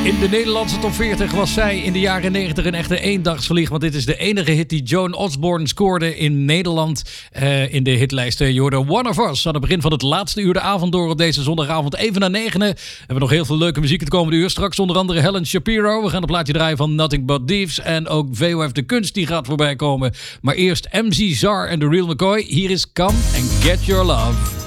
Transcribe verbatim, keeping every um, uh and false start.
In de Nederlandse top veertig was zij in de jaren negentig een echte eendagsvlieg. Want dit is de enige hit die Joan Osborne scoorde in Nederland uh, in de hitlijsten. Je hoorde One of Us aan het begin van het laatste uur de avond door op deze zondagavond. Even na negenen hebben we nog heel veel leuke muziek het komende uur. Straks onder andere Helen Shapiro. We gaan een plaatje draaien van Nothing But Thieves. En ook V O F De Kunst die gaat voorbij komen. Maar eerst M C Zar en The Real McCoy. Hier is Come and Get Your Love.